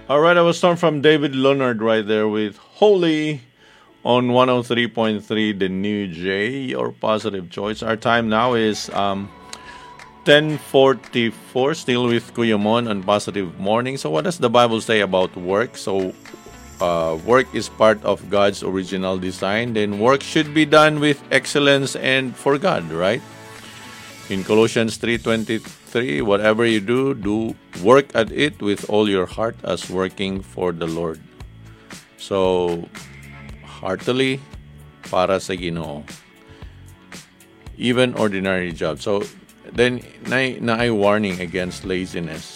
All right, I was starting from David Leonard right there with Holy on 103.3 The New J, your positive choice. Our time now is 10:44, still with Kuyamon on Positive Morning. So what does the Bible say about work? So work is part of God's original design. Then work should be done with excellence and for God, right? In Colossians 3:23, whatever you do, do work at it with all your heart as working for the Lord. So, heartily para sa Ginoo. Even ordinary job. So, then na warning against laziness.